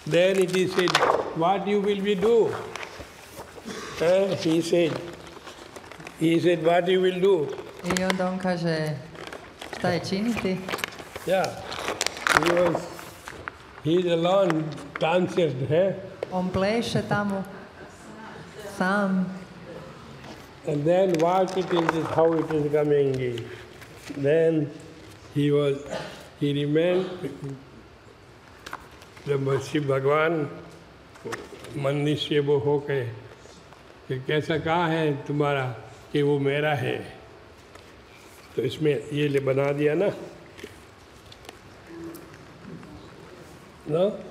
Then it is said, what you will be do? He said, what you will do? I onda on kaže, šta je činiti? Yeah, he is alone, dances, On pleše tamo, sam. And then what it is how it is coming. Then he remained, जब शिव भगवान मनुष्य वो हो गए कि कैसा कहा है तुम्हारा कि वो मेरा है, तो इसमें ये बना दिया ना